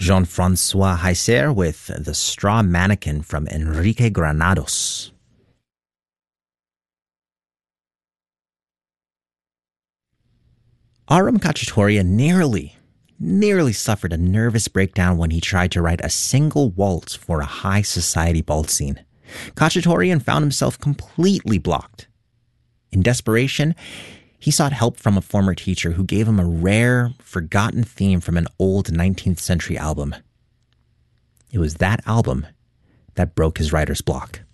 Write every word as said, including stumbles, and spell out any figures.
Jean-Francois Heiser with The Straw Mannequin from Enrique Granados. Aram Khachaturian nearly, nearly suffered a nervous breakdown when he tried to write a single waltz for a high society ball scene. Khachaturian found himself completely blocked. In desperation, he sought help from a former teacher who gave him a rare, forgotten theme from an old nineteenth century album. It was that album that broke his writer's block.